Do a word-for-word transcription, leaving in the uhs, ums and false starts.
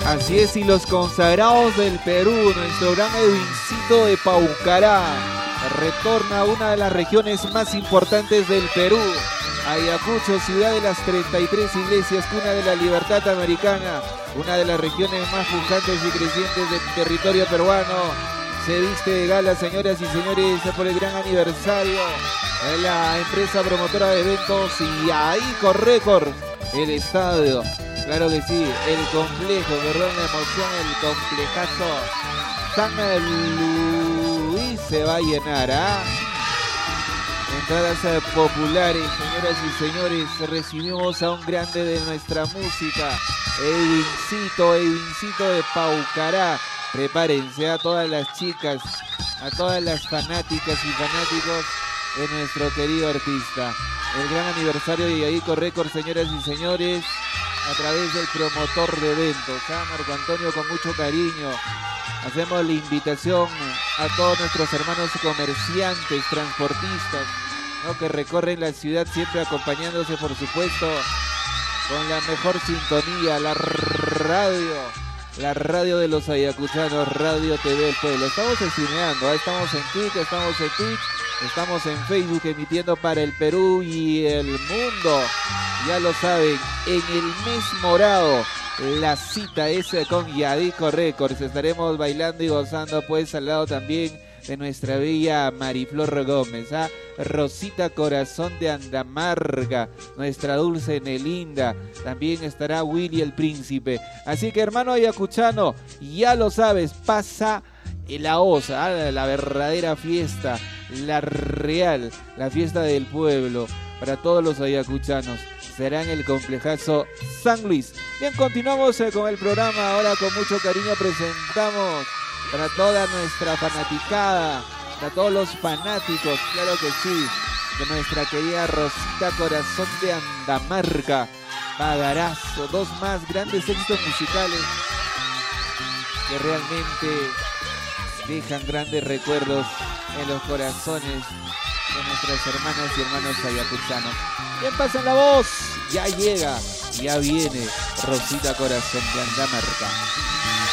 Así es, y los consagrados del Perú, nuestro gran Edwincito de Paucará, retorna a una de las regiones más importantes del Perú, Ayacucho, ciudad de las treinta y tres iglesias, cuna de la libertad americana, una de las regiones más pujantes y crecientes del territorio peruano. Se viste de gala, señoras y señores, por el gran aniversario de la empresa promotora de eventos y Aico Records, el estadio. Claro que sí, el complejo, perdón la emoción, el complejazo San Luis se va a llenar, ¿ah? Entradas populares, señoras y señores, recibimos a un grande de nuestra música, Edwincito, Edwincito de Paucará. Prepárense a todas las chicas, a todas las fanáticas y fanáticos de nuestro querido artista. El gran aniversario de Aico Records, señoras y señores, a través del promotor de eventos, ¿ah? Marco Antonio, con mucho cariño. Hacemos la invitación a todos nuestros hermanos comerciantes, transportistas, ¿no?, que recorren la ciudad siempre acompañándose, por supuesto, con la mejor sintonía, la radio, la radio de los ayacuchanos, Radio T V del Pueblo. Estamos streameando, ¿eh? Estamos en Twitch, estamos en Twitch, estamos en Facebook emitiendo para el Perú y el mundo. Ya lo saben, en el mes morado, la cita es con Aico Records. Estaremos bailando y gozando, pues, al lado también de nuestra bella Mariflor Gómez, ¿ah? Rosita Corazón de Andamarga, nuestra dulce Nelinda. También estará Willy el Príncipe. Así que, hermano ayacuchano, ya lo sabes, pasa la osa, ¿ah? La verdadera fiesta, la real, la fiesta del pueblo, para todos los ayacuchanos. Será en el complejazo San Luis. Bien, continuamos con el programa. Ahora con mucho cariño presentamos para toda nuestra fanaticada, para todos los fanáticos, claro que sí, de nuestra querida Rosita Corazón de Andamarca, Pagarazo, dos más grandes éxitos musicales que realmente dejan grandes recuerdos en los corazones de nuestras hermanas y hermanos ayacuchanos. Bien, pasen la voz, ya llega, ya viene Rosita Corazón de Andamarca.